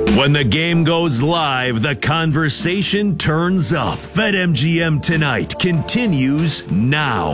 When the game goes live, the conversation turns up. BetMGM Tonight continues now.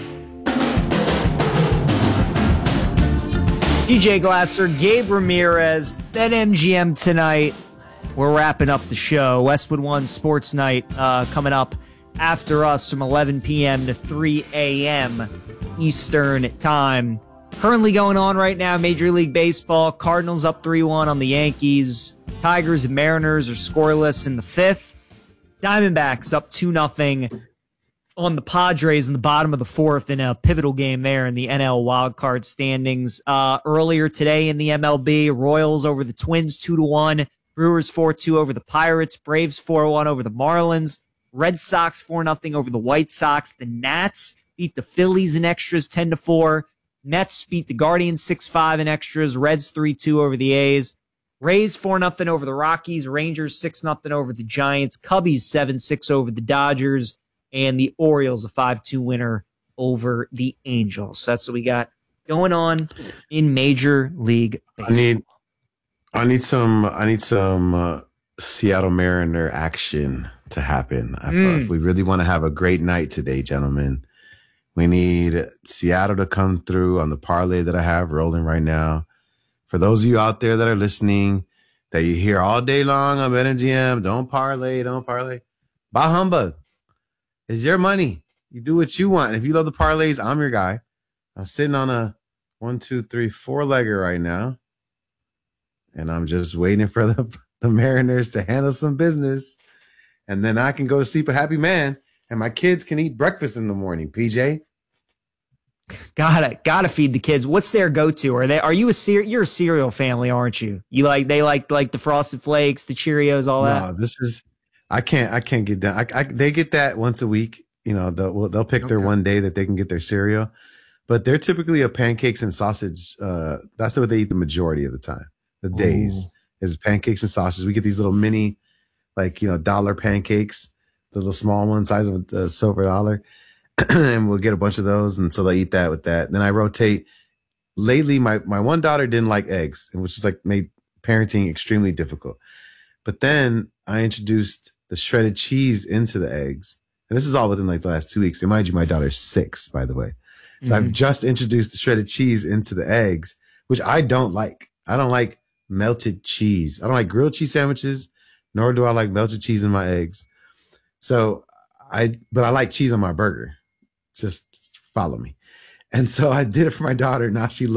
DJ Glasser, Gabe Ramirez, BetMGM Tonight. We're wrapping up the show. Westwood One Sports Night coming up after us from 11 p.m. to 3 a.m. Eastern Time. Currently going on right now, Major League Baseball. Cardinals up 3-1 on the Yankees. Tigers and Mariners are scoreless in the fifth. Diamondbacks up 2-0 on the Padres in the bottom of the fourth in a pivotal game there in the NL wildcard standings. Earlier today in the MLB, Royals over the Twins 2-1. Brewers 4-2 over the Pirates. Braves 4-1 over the Marlins. Red Sox 4-0 over the White Sox. The Nats beat the Phillies in extras 10-4. Mets beat the Guardians 6-5 in extras. Reds 3-2 over the A's. Rays 4-0 over the Rockies. Rangers 6-0 over the Giants. Cubbies 7-6 over the Dodgers. And the Orioles a 5-2 winner over the Angels. So that's what we got going on in Major League Baseball. I need some Seattle Mariner action to happen. If we really want to have a great night today, gentlemen, we need Seattle to come through on the parlay that I have rolling right now. For those of you out there that are listening, that you hear all day long on BetMGM, don't parlay. Bah humbug. It's your money. You do what you want. If you love the parlays, I'm your guy. I'm sitting on a 1, 2, 3, 4-legger right now. And I'm just waiting for the Mariners to handle some business. And then I can go to sleep a happy man. And my kids can eat breakfast in the morning, PJ. Gotta feed the kids. What's their go-to? Are you you're a cereal family, aren't you? They like the Frosted Flakes, the Cheerios, all that. No, I can't get down. They get that once a week. You know, they'll pick their one day that they can get their cereal, but they're typically a pancakes and sausage. That's what they eat the majority of the time. The days is pancakes and sausage. We get these little mini, dollar pancakes, the little small one, size of a silver dollar. And we'll get a bunch of those. And so they eat that with that. Then I rotate. Lately, my one daughter didn't like eggs, which is made parenting extremely difficult. But then I introduced the shredded cheese into the eggs. And this is all within the last 2 weeks. And mind you, my daughter's 6, by the way. So I've just introduced the shredded cheese into the eggs, which I don't like. I don't like melted cheese. I don't like grilled cheese sandwiches, nor do I like melted cheese in my eggs. But I like cheese on my burger. Just follow me. And so I did it for my daughter. Now she's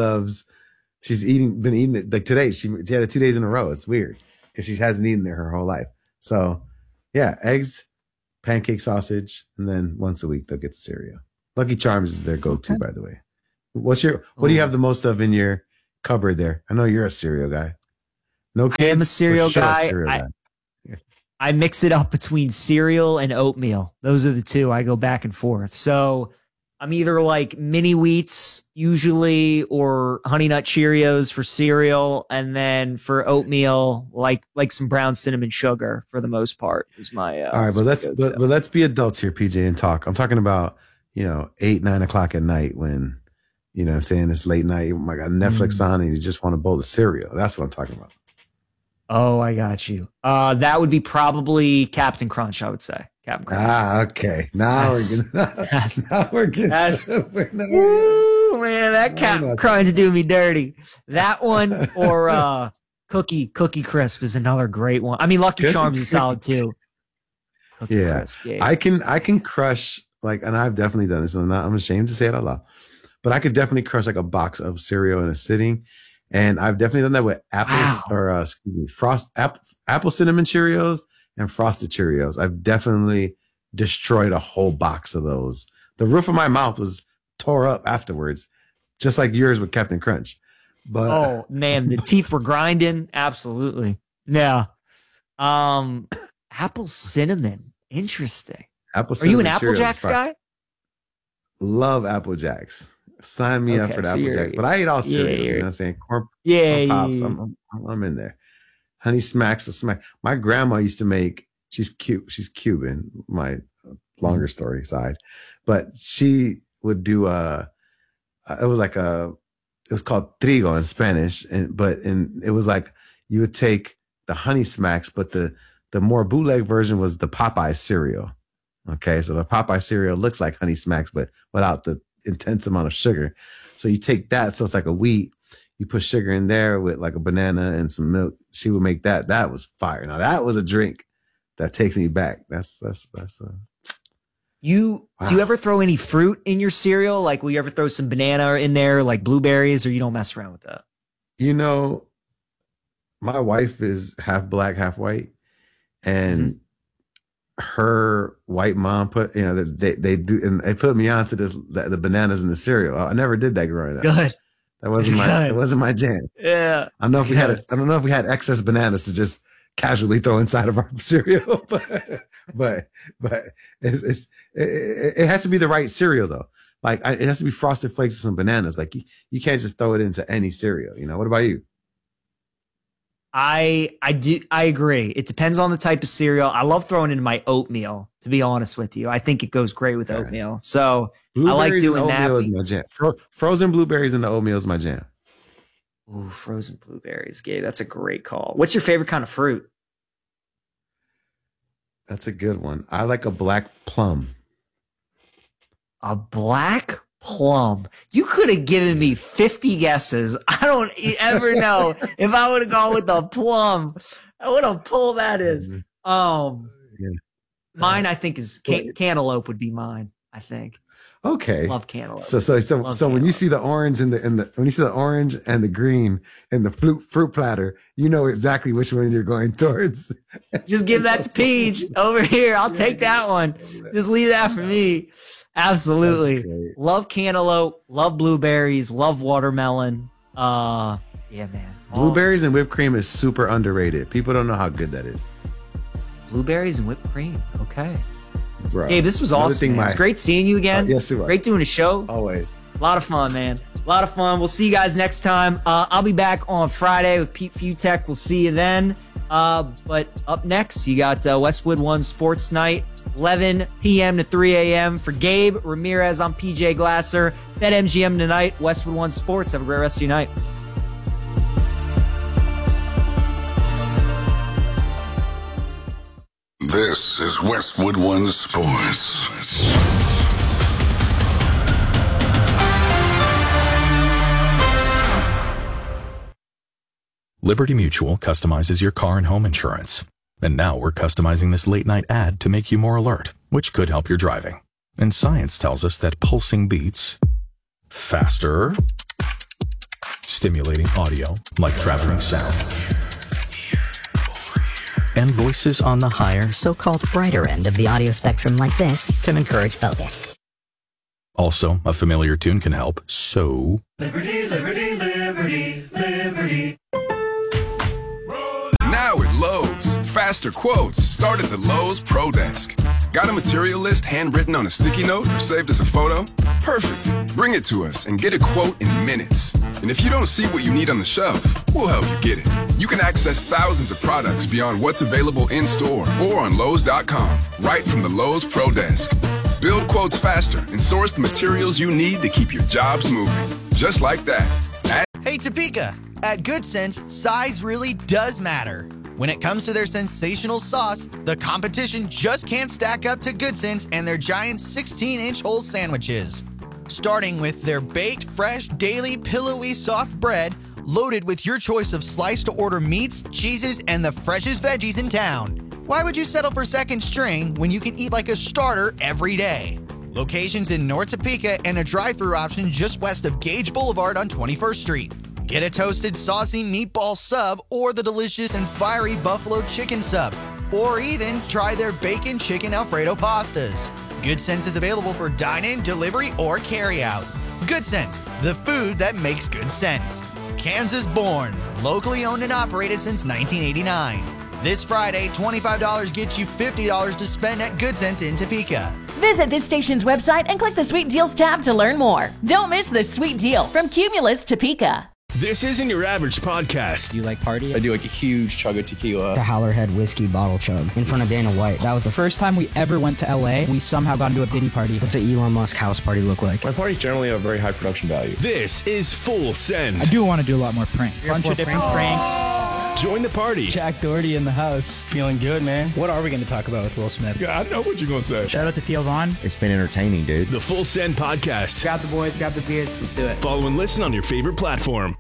been eating it. Like today, she had it 2 days in a row. It's weird because she hasn't eaten it her whole life. So yeah, eggs, pancake sausage, and then once a week they'll get the cereal. Lucky Charms is their go-to, by the way. What do you have the most of in your cupboard there? I know you're a cereal guy. No kids? I am a cereal guy. Cereal guy. I mix it up between cereal and oatmeal. Those are the two. I go back and forth. So I'm either like mini wheats usually or Honey Nut Cheerios for cereal. And then for oatmeal, like some brown cinnamon sugar for the most part is my. All right. But let's be adults here, PJ, and talk. I'm talking about, 8, 9 o'clock at night when, I'm saying it's late night. I got Netflix on and you just want a bowl of cereal. That's what I'm talking about. Oh, I got you. That would be probably Captain Crunch, I would say. Captain Crunch. Okay. Now we're getting. Ooh, man, that Captain Crunch do me dirty. That one or Cookie Crisp is another great one. I mean, Lucky Charms is solid too. Cookie Crisp, yeah. I can crush and I've definitely done this. And I'm ashamed to say it out loud, but I could definitely crush a box of cereal in a sitting. And I've definitely done that with apple cinnamon Cheerios and frosted Cheerios. I've definitely destroyed a whole box of those. The roof of my mouth was tore up afterwards, just like yours with Captain Crunch. But oh man, the teeth were grinding. Absolutely. Yeah. Apple cinnamon. Interesting. Are you an Apple Jacks guy? Love Apple Jacks. Sign me up for the Apple Jacks. But I eat all cereals. You know what I'm saying? Corn Pops. I'm in there. Honey Smacks. My grandma used to make, she's cute. She's Cuban, my longer story side. But she would do it was called trigo in Spanish. It was like you would take the Honey Smacks, but the more bootleg version was the Popeye cereal. Okay, so the Popeye cereal looks like Honey Smacks, but without the intense amount of sugar. So you take that, so it's like a wheat. You put sugar in there with like a banana and some milk. She would make that. That was fire. Now that was a drink that takes me back. Wow. Do you ever throw any fruit in your cereal? Like, will you ever throw some banana in there, like blueberries, or you don't mess around with that? You know, my wife is half black, half white, and her white mom put, they do, and they put me onto the bananas in the cereal. I never did that growing up. Good. That wasn't my jam. Yeah. I don't know if we had excess bananas to just casually throw inside of our cereal, but it has to be the right cereal though. Like it has to be Frosted Flakes with some bananas. Like you can't just throw it into any cereal. What about you? I agree. It depends on the type of cereal. I love throwing it in my oatmeal, to be honest with you. I think it goes great with oatmeal. So I like doing that. Is my jam. Frozen blueberries in the oatmeal is my jam. Ooh, frozen blueberries, Gabe. That's a great call. What's your favorite kind of fruit? That's a good one. I like a black plum. A black plum. You could have given me 50 guesses. I don't ever know if I would have gone with the plum. What a pull that is. Mine, I think, is cantaloupe would be mine, I think. Okay. Love cantaloupe. So when you see the orange and when you see the orange and the green and the fruit platter, you know exactly which one you're going towards. Just give that to Paige over here. I'll take that one. Just leave that for me. Absolutely. Love cantaloupe, love blueberries, love watermelon. Yeah, man. Blueberries and whipped cream is super underrated. People don't know how good that is. Blueberries and whipped cream. Okay. Bro, hey, this was awesome. It's great seeing you again. Yes, it was. Great doing a show. Always. A lot of fun, man. A lot of fun. We'll see you guys next time. I'll be back on Friday with Pete Futek. We'll see you then. But up next, you got Westwood One Sports Night, 11 p.m. to 3 a.m. For Gabe Ramirez, I'm PJ Glasser. BetMGM tonight, Westwood One Sports. Have a great rest of your night. This is Westwood One Sports. Liberty Mutual customizes your car and home insurance. And now we're customizing this late-night ad to make you more alert, which could help your driving. And science tells us that pulsing beats faster, stimulating audio like traveling sound, and voices on the higher, so-called brighter end of the audio spectrum like this can encourage focus. Also, a familiar tune can help, so... Liberty, liberty, liberty, liberty. Now at Lowe's, faster quotes start at the Lowe's Pro Desk. Got a material list handwritten on a sticky note or saved as a photo? Perfect. Bring it to us and get a quote in minutes. And if you don't see what you need on the shelf, we'll help you get it. You can access thousands of products beyond what's available in-store or on Lowe's.com, right from the Lowe's Pro Desk. Build quotes faster and source the materials you need to keep your jobs moving. Just like that. Hey Topeka, at Good Sense, size really does matter. When it comes to their sensational sauce, the competition just can't stack up to Good Sense and their giant 16-inch whole sandwiches. Starting with their baked, fresh, daily, pillowy, soft bread, loaded with your choice of sliced-to-order meats, cheeses, and the freshest veggies in town. Why would you settle for second string when you can eat like a starter every day? Locations in North Topeka and a drive-thru option just west of Gage Boulevard on 21st Street. Get a toasted, saucy meatball sub or the delicious and fiery buffalo chicken sub. Or even try their bacon chicken Alfredo pastas. Good Sense is available for dine-in, delivery, or carry-out. Good Sense, the food that makes good sense. Kansas born, locally owned and operated since 1989. This Friday, $25 gets you $50 to spend at Good Sense in Topeka. Visit this station's website and click the Sweet Deals tab to learn more. Don't miss the sweet deal from Cumulus Topeka. This isn't your average podcast. Do you like party? I do like a huge chug of tequila. The Howlerhead whiskey bottle chug in front of Dana White. That was the first time we ever went to LA. We somehow got into a Diddy party. What's an Elon Musk house party look like? My parties generally have very high production value. This is Full Send. I do want to do a lot more pranks. Bunch of different pranks. Join the party. Jack Doherty in the house. Feeling good, man. What are we going to talk about with Will Smith? Yeah, I know what you're going to say. Shout out to Theo Vaughn. It's been entertaining, dude. The Full Send Podcast. Grab the boys, grab the beers. Let's do it. Follow and listen on your favorite platform.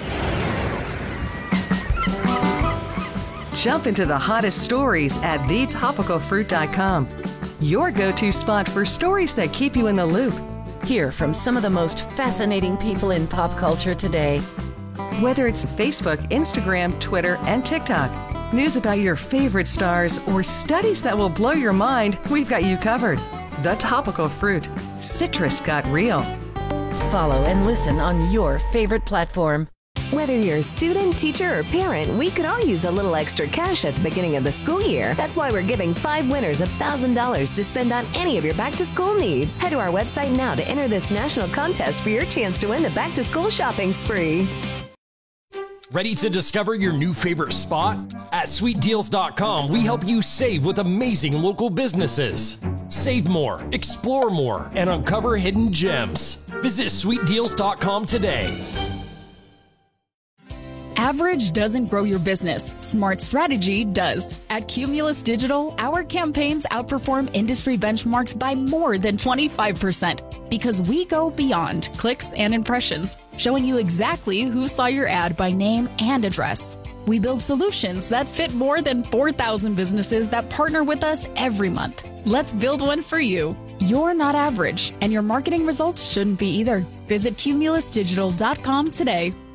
Jump into the hottest stories at thetopicalfruit.com. Your go-to spot for stories that keep you in the loop. Hear from some of the most fascinating people in pop culture today. Whether it's Facebook, Instagram, Twitter, and TikTok, news about your favorite stars, or studies that will blow your mind, we've got you covered. The Topical Fruit. Citrus got real. Follow and listen on your favorite platform. Whether you're a student, teacher, or parent, we could all use a little extra cash at the beginning of the school year. That's why we're giving 5 winners $1,000 to spend on any of your back-to-school needs. Head to our website now to enter this national contest for your chance to win the back-to-school shopping spree. Ready to discover your new favorite spot? At SweetDeals.com, we help you save with amazing local businesses. Save more, explore more, and uncover hidden gems. Visit SweetDeals.com today. Average doesn't grow your business. Smart strategy does. At Cumulus Digital, our campaigns outperform industry benchmarks by more than 25% because we go beyond clicks and impressions, showing you exactly who saw your ad by name and address. We build solutions that fit more than 4,000 businesses that partner with us every month. Let's build one for you. You're not average, and your marketing results shouldn't be either. Visit cumulusdigital.com today.